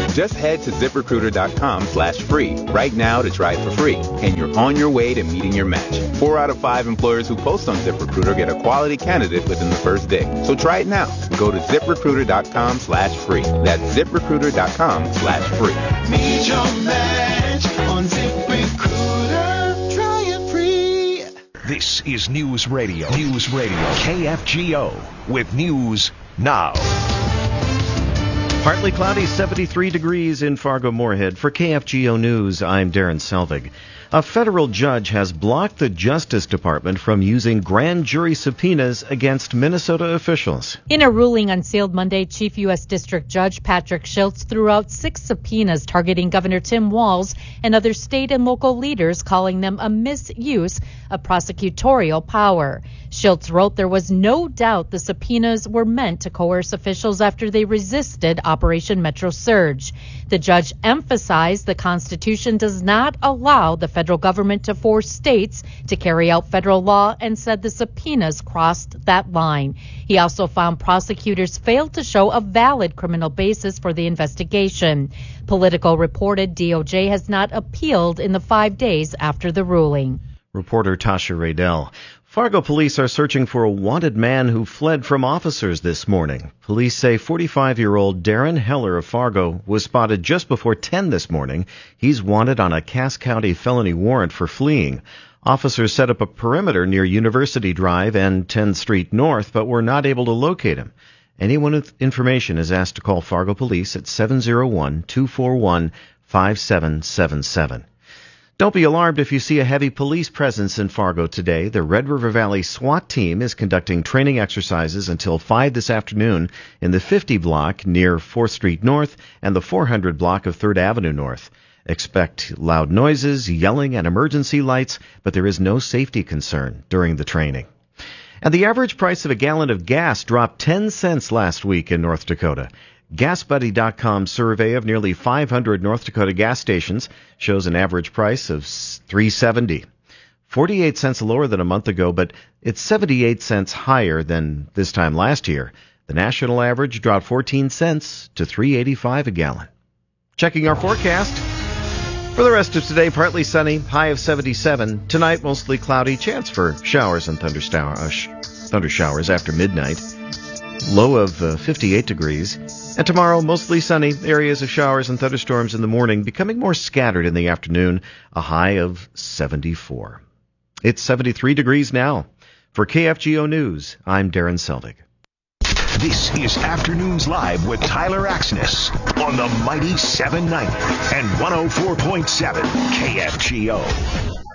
Just head to ZipRecruiter.com/free right now to try it for free, and you're on your way to meeting your match. 4 out of 5 employers who post on ZipRecruiter get a quality candidate within the first day. So try it now. Go to ZipRecruiter.com/free. That's ZipRecruiter.com/free. Meet your match on ZipRecruiter. Try it free. This is News Radio. News Radio. KFGO with News Now. Partly cloudy, 73 degrees in Fargo-Moorhead. For KFGO News, I'm Darren Selvig. A federal judge has blocked the Justice Department from using grand jury subpoenas against Minnesota officials. In a ruling unsealed Monday, Chief U.S. District Judge Patrick Schultz threw out 6 subpoenas targeting Governor Tim Walz and other state and local leaders, calling them a misuse of prosecutorial power. Schultz wrote there was no doubt the subpoenas were meant to coerce officials after they resisted Operation Metro Surge. The judge emphasized the Constitution does not allow the federal government to force states to carry out federal law and said the subpoenas crossed that line. He also found prosecutors failed to show a valid criminal basis for the investigation. Politico reported DOJ has not appealed in the 5 days after the ruling. Reporter Tasha Radell. Fargo police are searching for a wanted man who fled from officers this morning. Police say 45-year-old Darren Heller of Fargo was spotted just before 10 this morning. He's wanted on a Cass County felony warrant for fleeing. Officers set up a perimeter near University Drive and 10th Street North, but were not able to locate him. Anyone with information is asked to call Fargo Police at 701-241-5777. Don't be alarmed if you see a heavy police presence in Fargo today. The Red River Valley SWAT team is conducting training exercises until 5 this afternoon in the 50 block near 4th Street North and the 400 block of 3rd Avenue North. Expect loud noises, yelling, and emergency lights, but there is no safety concern during the training. And the average price of a gallon of gas dropped 10 cents last week in North Dakota. GasBuddy.com's survey of nearly 500 North Dakota gas stations shows an average price of $3.70. 48 cents lower than a month ago, but it's 78 cents higher than this time last year. The national average dropped 14 cents to $3.85 a gallon. Checking our forecast. For the rest of today, partly sunny, high of 77. Tonight, mostly cloudy, chance for showers and thunder showers after midnight. Low of 58 degrees. And tomorrow, mostly sunny, areas of showers and thunderstorms in the morning, becoming more scattered in the afternoon, a high of 74. It's 73 degrees now. For KFGO News, I'm Darren Selvig. This is Afternoons Live with Tyler Axness on the mighty 790 and 104.7 KFGO.